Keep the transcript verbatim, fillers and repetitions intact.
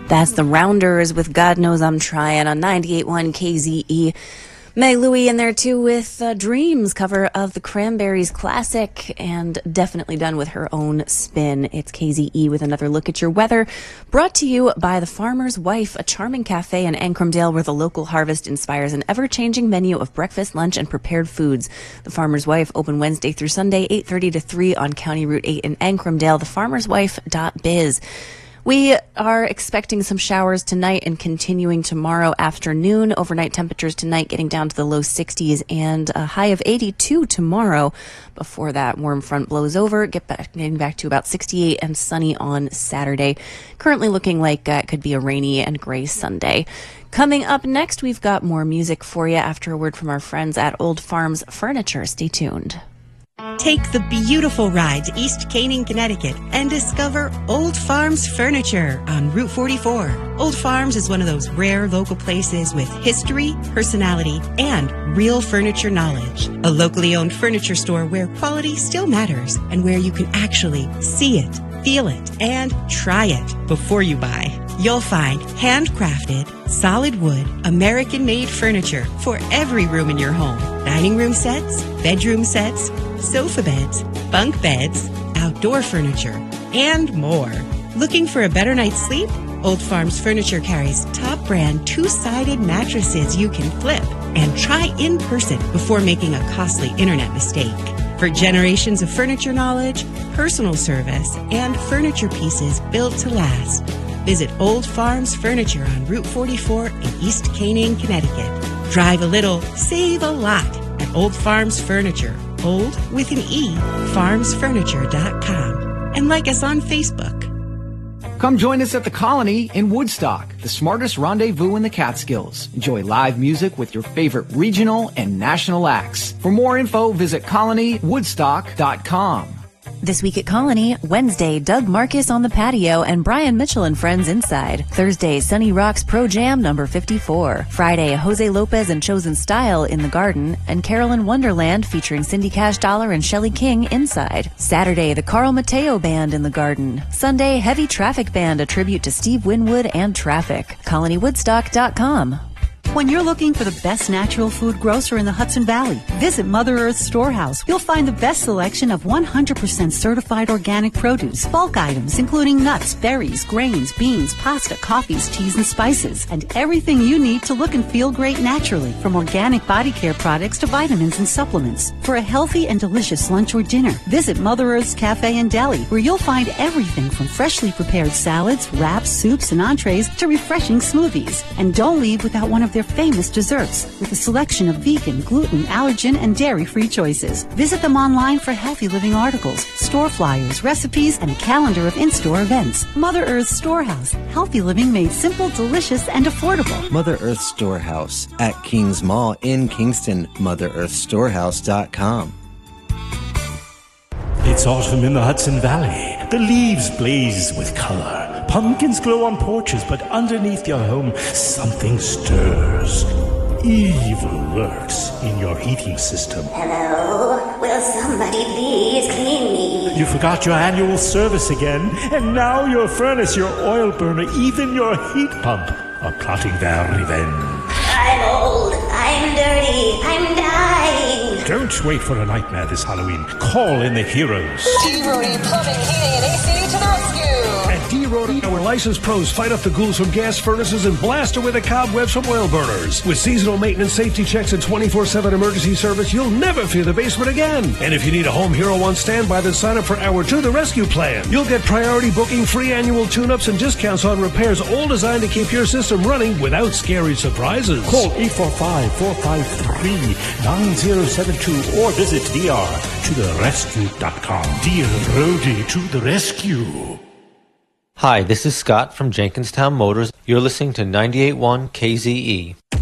That's the Rounders with God Knows I'm Trying on ninety-eight point one K Z E. Meg Louie in there too with uh, Dreams, cover of the Cranberries classic, and definitely done with her own spin. It's K Z E with another look at your weather, brought to you by The Farmer's Wife, a charming cafe in Ancrumdale where the local harvest inspires an ever-changing menu of breakfast, lunch, and prepared foods. The Farmer's Wife, open Wednesday through Sunday, eight thirty to three on County Route eight in Ancrumdale, the farmers wife dot biz. We are expecting some showers tonight and continuing tomorrow afternoon. Overnight temperatures tonight getting down to the low sixties and a high of eighty-two tomorrow. Before that warm front blows over, get back, getting back to about sixty-eight and sunny on Saturday. Currently looking like uh, it could be a rainy and gray Sunday. Coming up next, we've got more music for you after a word from our friends at Old Farms Furniture. Stay tuned. Take the beautiful ride to East Canaan, Connecticut and discover Old Farms Furniture on Route forty-four. Old Farms is one of those rare local places with history, personality, and real furniture knowledge. A locally owned furniture store where quality still matters and where you can actually see it, feel it, and try it before you buy. You'll find handcrafted, solid wood, American-made furniture for every room in your home. Dining room sets, bedroom sets, sofa beds, bunk beds, outdoor furniture, and more. Looking for a better night's sleep? Old Farms Furniture carries top brand two-sided mattresses you can flip and try in person before making a costly internet mistake. For generations of furniture knowledge, personal service, and furniture pieces built to last, visit Old Farms Furniture on Route forty-four in East Canaan, Connecticut. Drive a little, save a lot at Old Farms Furniture. Old with an E, farms furniture dot com. And like us on Facebook. Come join us at the Colony in Woodstock, the smartest rendezvous in the Catskills. Enjoy live music with your favorite regional and national acts. For more info, visit colony woodstock dot com. This week at Colony, Wednesday, Doug Marcus on the patio and Brian Mitchell and friends inside. Thursday, Sunny Rocks Pro Jam number fifty-four. Friday, Jose Lopez and Chosen Style in the garden, and Carolyn Wonderland featuring Cindy Cash Dollar and Shelley King inside. Saturday, the Carl Mateo Band in the garden. Sunday, Heavy Traffic Band, a tribute to Steve Winwood and Traffic. colony woodstock dot com. When you're looking for the best natural food grocer in the Hudson Valley, visit Mother Earth Storehouse. You'll find the best selection of one hundred percent certified organic produce, bulk items including nuts, berries, grains, beans, pasta, coffees, teas, and spices, and everything you need to look and feel great naturally, from organic body care products to vitamins and supplements. For a healthy and delicious lunch or dinner, visit Mother Earth's Cafe and Deli, where you'll find everything from freshly prepared salads, wraps, soups, and entrees to refreshing smoothies. And don't leave without one of their famous desserts with a selection of vegan, gluten, allergen, and dairy-free choices. Visit them online for healthy living articles, store flyers, recipes, and a calendar of in-store events. Mother Earth Storehouse. Healthy living made simple, delicious, and affordable. Mother Earth Storehouse at Kings Mall in Kingston. mother earth storehouse dot com. It's autumn in the Hudson Valley. The leaves blaze with color. Pumpkins glow on porches, but underneath your home, something stirs. Evil lurks in your heating system. Hello? Will somebody please clean me? You forgot your annual service again, and now your furnace, your oil burner, even your heat pump are plotting their revenge. I'm old. I'm dirty. I'm dying. Don't wait for a nightmare this Halloween. Call in the heroes. D-Rody Plumbing, Heating, and A C to the rescue. At D-Rody, our licensed pros fight off the ghouls from gas furnaces and blast away the cobwebs from oil burners. With seasonal maintenance, safety checks, and twenty-four seven emergency service, you'll never fear the basement again. And if you need a home hero on standby, then sign up for our To the Rescue plan. You'll get priority booking, free annual tune-ups, and discounts on repairs, all designed to keep your system running without scary surprises. Call eight four five, four five three, nine zero seven two or visit D R to the rescue dot com. D-Rody to the rescue. Hi, this is Scott from Jenkinstown Motors. You're listening to ninety-eight point one K Z E.